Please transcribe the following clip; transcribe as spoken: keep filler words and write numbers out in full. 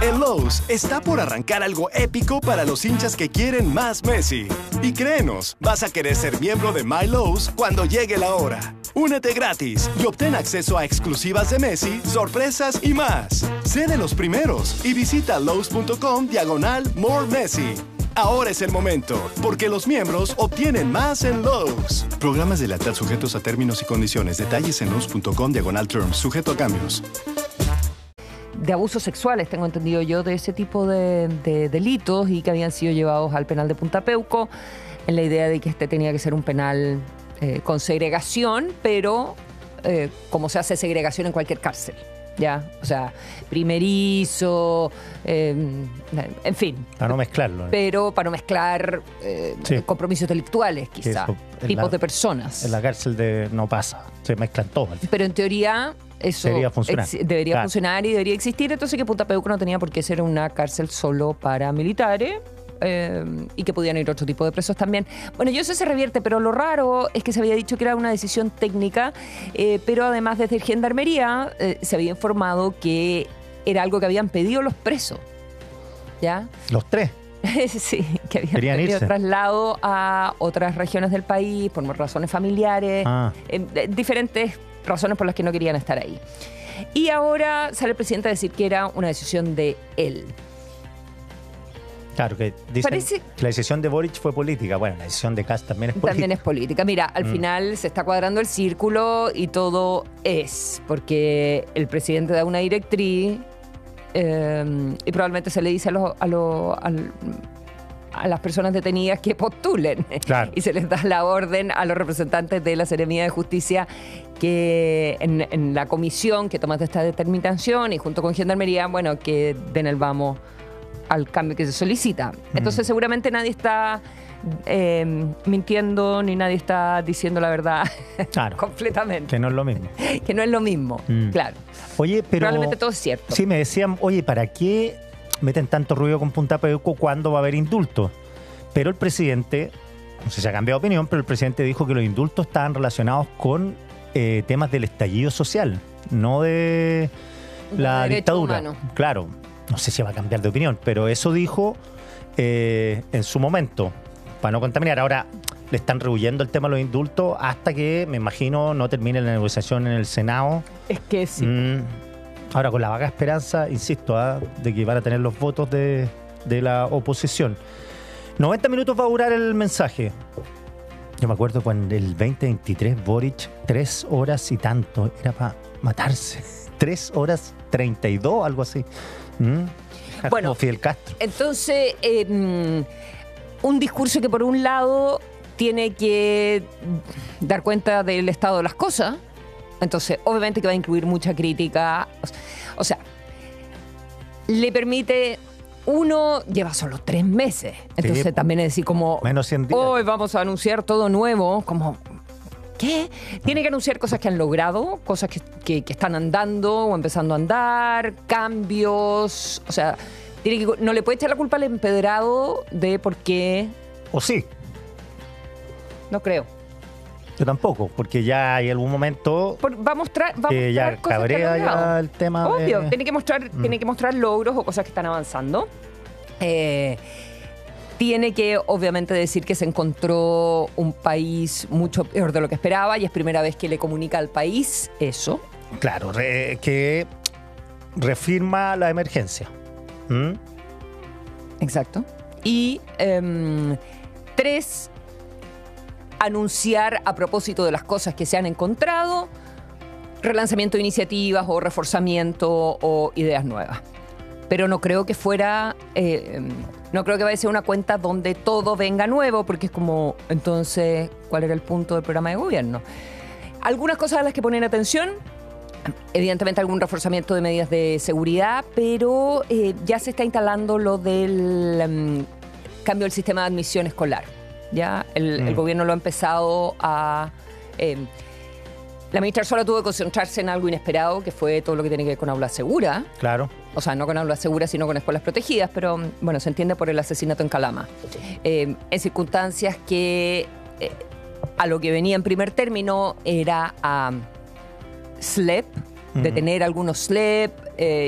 En Lowe's está por arrancar algo épico para los hinchas que quieren más Messi. Y créenos, vas a querer ser miembro de My Lowe's cuando llegue la hora. Únete gratis y obtén acceso a exclusivas de Messi, sorpresas y más. Sé de los primeros y visita Lowe's.com diagonal More Messi. Ahora es el momento, porque los miembros obtienen más en Lowe's. Programas de lealtad sujetos a términos y condiciones. Detalles en Lowe's.com diagonal terms, sujeto a cambios. De abusos sexuales, tengo entendido yo, de ese tipo de, de delitos y que habían sido llevados al penal de Punta Peuco en la idea de que este tenía que ser un penal eh, con segregación, pero eh, como se hace segregación en cualquier cárcel. Ya, o sea, primerizo, eh, en fin. Para no mezclarlo. ¿eh? Pero para no mezclar eh, sí. compromisos delictuales, quizá, tipos la, de personas. En la cárcel de no pasa, se mezclan todos. Pero en teoría eso debería funcionar, debería claro. funcionar y debería existir, entonces que Punta Peuco no tenía por qué ser una cárcel solo para militares. Eh, y que podían ir otro tipo de presos también. Bueno, y eso se revierte, pero lo raro es que se había dicho que era una decisión técnica, eh, pero además desde Gendarmería eh, se había informado que era algo que habían pedido los presos. ¿Ya? ¿Los tres? Sí, que habían Querían pedido irse. traslado a otras regiones del país por razones familiares, ah. eh, diferentes razones por las que no querían estar ahí. Y ahora sale el presidente a decir que era una decisión de él. Claro, que dicen Parece... que la decisión de Boric fue política. Bueno, la decisión de Kast también es política. También es política. Mira, al mm. final se está cuadrando el círculo y todo es porque el presidente da una directriz eh, y probablemente se le dice a, los, a, los, a, a las personas detenidas que postulen. Claro. Y se les da la orden a los representantes de la Seremía de Justicia que en, en la comisión que toma esta determinación y junto con Gendarmería, bueno, que den el vamos al cambio que se solicita. Entonces mm. seguramente nadie está eh, mintiendo ni nadie está diciendo la verdad claro, completamente. Que no es lo mismo. Que no es lo mismo, mm. claro. Oye, pero... Probablemente todo es cierto. Sí, me decían, oye, ¿para qué meten tanto ruido con Punta Peuco cuando va a haber indultos? Pero el presidente, no sé si ha cambiado de opinión, pero el presidente dijo que los indultos estaban relacionados con eh, temas del estallido social, no de la de dictadura. humano. Claro. No sé si va a cambiar de opinión, pero eso dijo eh, en su momento, para no contaminar. Ahora le están rehuyendo el tema de los indultos hasta que, me imagino, no termine la negociación en el Senado. Es que sí. Mm, ahora, con la vaga esperanza, insisto, ¿eh? de que van a tener los votos de, de la oposición. noventa minutos va a durar el mensaje. Yo me acuerdo cuando el veinte veintitrés, Boric, tres horas y tanto, era para matarse. Tres horas treinta y dos, algo así. Mm. Bueno, Fidel Castro. Entonces, eh, un discurso que por un lado tiene que dar cuenta del estado de las cosas, entonces obviamente que va a incluir mucha crítica, o sea, le permite, uno lleva solo tres meses, entonces sí, también es decir como, menos cien días. Hoy vamos a anunciar todo nuevo, como... ¿Qué? Tiene que anunciar cosas que han logrado, cosas que, que, que están andando o empezando a andar, cambios. O sea, tiene que, no le puede echar la culpa al empedrado de por qué. ¿O sí? No creo. Yo tampoco, porque ya hay algún momento por, va a mostrar, va a que mostrar ya cosas cabrea que ha logrado. ya el tema. Obvio, de... tiene que mostrar, mm. tiene que mostrar logros o cosas que están avanzando. Eh, Tiene que, obviamente, decir que se encontró un país mucho peor de lo que esperaba y es primera vez que le comunica al país eso. Claro, re, que reafirma la emergencia. ¿Mm? Exacto. Y um, tres, anunciar a propósito de las cosas que se han encontrado, relanzamiento de iniciativas o reforzamiento o ideas nuevas. Pero no creo que fuera, eh, no creo que vaya a ser una cuenta donde todo venga nuevo, porque es como, entonces, ¿cuál era el punto del programa de gobierno? Algunas cosas a las que poner atención, evidentemente algún reforzamiento de medidas de seguridad, pero eh, ya se está instalando lo del um, cambio del sistema de admisión escolar. Ya el, mm. el gobierno lo ha empezado a... Eh, La ministra Sola tuvo que concentrarse en algo inesperado, que fue todo lo que tiene que ver con aula segura. Claro. O sea, no con aula segura, sino con escuelas protegidas, pero bueno, se entiende por el asesinato en Calama. Eh, en circunstancias que eh, a lo que venía en primer término era a S L E P, detener algunos S L E P, eh,